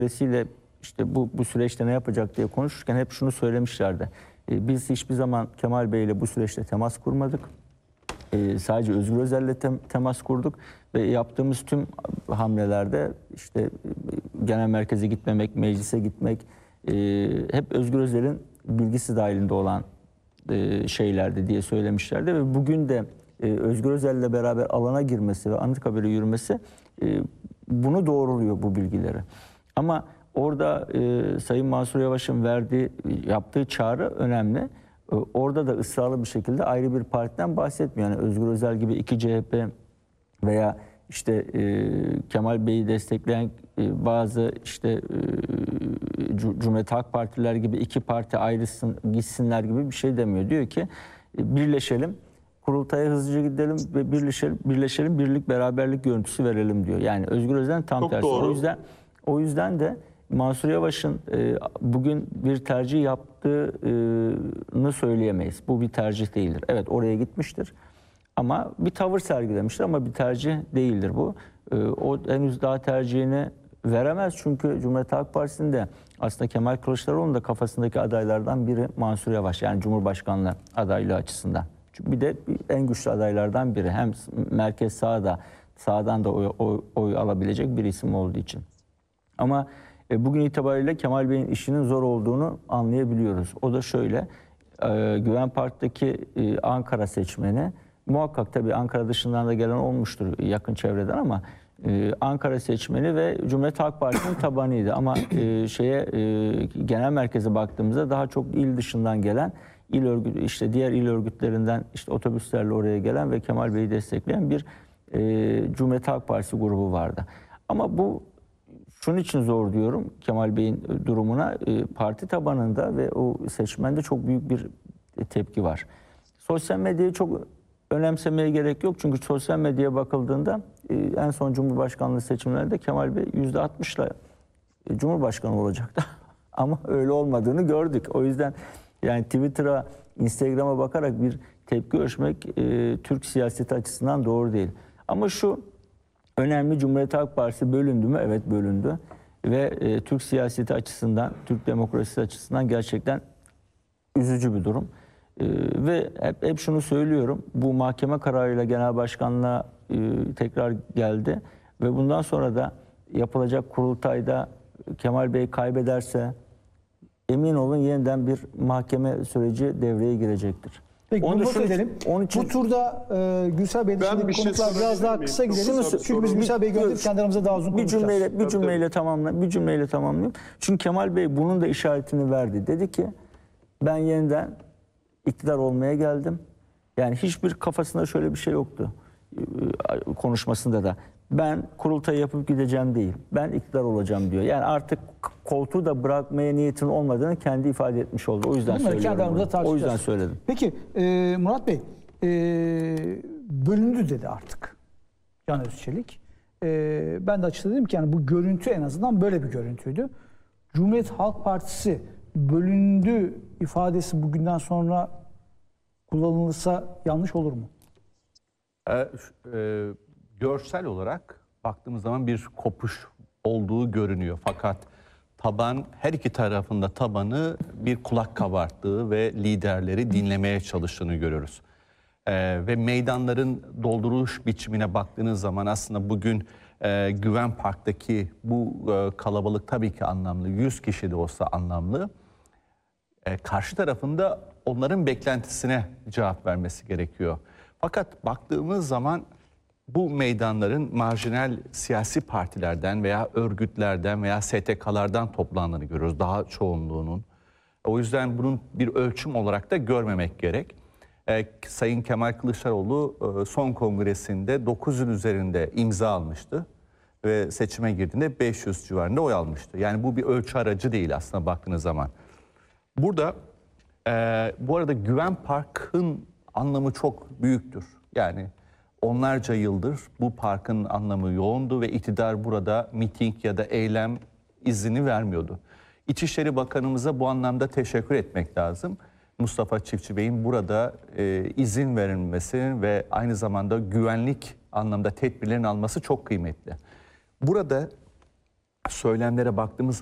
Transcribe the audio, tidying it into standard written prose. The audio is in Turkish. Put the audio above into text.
Dolayısıyla işte bu süreçte ne yapacak diye konuşurken hep şunu söylemişlerdi. Biz hiçbir zaman Kemal Bey ile bu süreçte temas kurmadık. Sadece Özgür Özel'le temas kurduk ve yaptığımız tüm hamlelerde işte genel merkeze gitmemek, meclise gitmek hep Özgür Özel'in bilgisi dahilinde olan şeylerdi diye söylemişlerdi ve bugün de Özgür Özel'le beraber alana girmesi ve Anıtkabir'e yürümesi bunu doğruluyor, bu bilgileri. Ama orada Sayın Mansur Yavaş'ın yaptığı çağrı önemli. Orada da ısrarlı bir şekilde ayrı bir partiden bahsetmiyor. Yani Özgür Özel gibi iki CHP veya işte Kemal Bey'i destekleyen bazı işte Cumhuriyet Halk Partiler gibi iki parti ayrısın, gitsinler gibi bir şey demiyor. Diyor ki birleşelim, kurultaya hızlıca gidelim ve birleşelim, birlik beraberlik görüntüsü verelim diyor. Yani Özgür Özel'in tam Çok tersi. doğru. O yüzden de Mansur Yavaş'ın bugün bir tercih yaptığını söyleyemeyiz. Bu bir tercih değildir. Evet, oraya gitmiştir. Ama bir tavır sergilemiştir ama bir tercih değildir bu. O henüz daha tercihini veremez. Çünkü Cumhuriyet Halk Partisi'nde aslında Kemal Kılıçdaroğlu'nun da kafasındaki adaylardan biri Mansur Yavaş. Yani Cumhurbaşkanlığı adaylığı açısından. Çünkü bir de en güçlü adaylardan biri. Hem merkez sağdan da oy alabilecek bir isim olduğu için. Ama bugün itibariyle Kemal Bey'in işinin zor olduğunu anlayabiliyoruz. O da şöyle, Güven Park'taki Ankara seçmeni, muhakkak tabii Ankara dışından da gelen olmuştur yakın çevreden ama Ankara seçmeni ve Cumhuriyet Halk Partisi'nin tabanıydı. Ama genel merkeze baktığımızda daha çok il dışından gelen, diğer il örgütlerinden işte otobüslerle oraya gelen ve Kemal Bey'i destekleyen bir Cumhuriyet Halk Partisi grubu vardı. Ama bu şunun için zor diyorum Kemal Bey'in durumuna, parti tabanında ve o seçmende çok büyük bir tepki var. Sosyal medyayı çok önemsemeye gerek yok çünkü sosyal medyaya bakıldığında en son Cumhurbaşkanlığı seçimlerinde Kemal Bey %60'la Cumhurbaşkanı olacaktı. Ama öyle olmadığını gördük. O yüzden yani Twitter'a, Instagram'a bakarak bir tepki ölçmek Türk siyaseti açısından doğru değil. Ama şu önemli, Cumhuriyet Halk Partisi bölündü mü? Evet, bölündü. Ve Türk siyaseti açısından, Türk demokrasisi açısından gerçekten üzücü bir durum. Ve hep şunu söylüyorum, bu mahkeme kararıyla genel başkanlığa tekrar geldi. Ve bundan sonra da yapılacak kurultayda Kemal Bey kaybederse emin olun yeniden bir mahkeme süreci devreye girecektir. Peki bunu not edelim. Bu turda Gürsel Bey dışındaki bir şey konuklar biraz daha kısa gidelim. Çünkü biz Gürsel Bey'i gönderip kendi aramızda daha uzun konuşacağız. Bir cümleyle tamamlayayım. Çünkü Kemal Bey bunun da işaretini verdi. Dedi ki ben yeniden iktidar olmaya geldim. Yani hiçbir kafasında şöyle bir şey yoktu konuşmasında da. Ben kurultayı yapıp gideceğim değil. Ben iktidar olacağım diyor. Yani artık koltuğu da bırakmaya niyetin olmadığını kendi ifade etmiş oldu. O yüzden söylüyorum. O yüzden söyledim. Peki Murat Bey, bölündü dedi artık Can Özçelik. Ben de açıkça dedim ki yani bu görüntü en azından böyle bir görüntüydü. Cumhuriyet Halk Partisi bölündü ifadesi bugünden sonra kullanılırsa yanlış olur mu? Görsel olarak baktığımız zaman bir kopuş olduğu görünüyor. Fakat taban, her iki tarafında tabanı bir kulak kabarttığı ve liderleri dinlemeye çalıştığını görüyoruz. Ve meydanların dolduruş biçimine baktığınız zaman aslında bugün Güven Park'taki bu kalabalık tabii ki anlamlı. 100 kişi de olsa anlamlı. Karşı tarafında onların beklentisine cevap vermesi gerekiyor. Fakat baktığımız zaman bu meydanların marjinal siyasi partilerden veya örgütlerden veya STK'lardan toplandığını görüyoruz, daha çoğunluğunun. O yüzden bunun bir ölçüm olarak da görmemek gerek. Sayın Kemal Kılıçdaroğlu son kongresinde 9'ün üzerinde imza almıştı ve seçime girdiğinde 500 civarında oy almıştı. Yani bu bir ölçü aracı değil aslında baktığınız zaman. Burada bu arada Güven Park'ın anlamı çok büyüktür. Yani onlarca yıldır bu parkın anlamı yoğundu ve iktidar burada miting ya da eylem izni vermiyordu. İçişleri Bakanımıza bu anlamda teşekkür etmek lazım. Mustafa Çiftçi Bey'in burada izin verilmesi ve aynı zamanda güvenlik anlamda tedbirlerin alması çok kıymetli. Burada söylemlere baktığımız